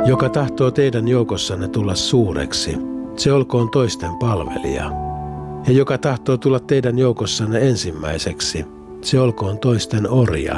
Joka tahtoo teidän joukossanne tulla suureksi, se olkoon toisten palvelija. Ja joka tahtoo tulla teidän joukossanne ensimmäiseksi, se olkoon toisten orja.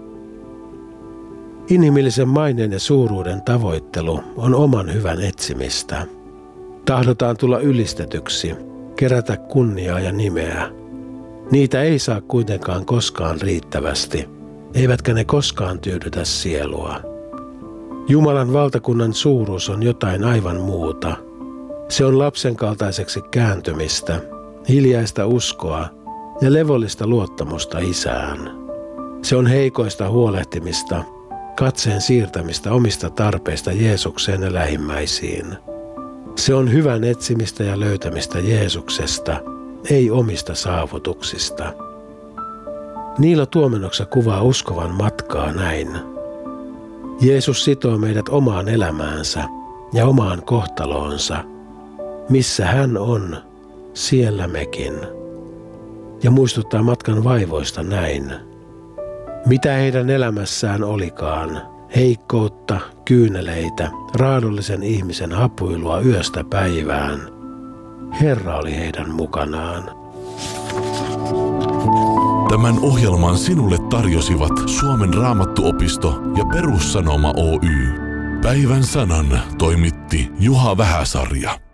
Inhimillisen maineen ja suuruuden tavoittelu on oman hyvän etsimistä. Tahdotaan tulla ylistetyksi, kerätä kunniaa ja nimeä. Niitä ei saa kuitenkaan koskaan riittävästi, eivätkä ne koskaan tyydytä sielua. Jumalan valtakunnan suuruus on jotain aivan muuta. Se on lapsen kaltaiseksi kääntymistä, hiljaista uskoa ja levollista luottamusta Isään. Se on heikoista huolehtimista, katseen siirtämistä omista tarpeista Jeesukseen ja lähimmäisiin. Se on hyvän etsimistä ja löytämistä Jeesuksesta, ei omista saavutuksista. Niilo Tuomenoksä kuvaa uskovan matkaa näin. Jeesus sitoo meidät omaan elämäänsä ja omaan kohtaloonsa. Missä hän on, siellä mekin. Ja muistuttaa matkan vaivoista näin. Mitä heidän elämässään olikaan, heikkoutta, kyyneleitä, raadollisen ihmisen hapuilua yöstä päivään. Herra oli heidän mukanaan. Tämän ohjelman sinulle tarjosivat Suomen Raamattuopisto ja Perussanoma Oy. Päivän sanan toimitti Juha Vähäsarja.